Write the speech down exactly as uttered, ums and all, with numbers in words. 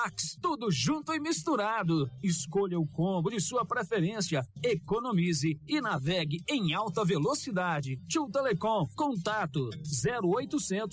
Max, tudo junto e misturado. Escolha o combo de sua preferência, economize e navegue em alta velocidade. Tio Telecom, contato zero oitocentos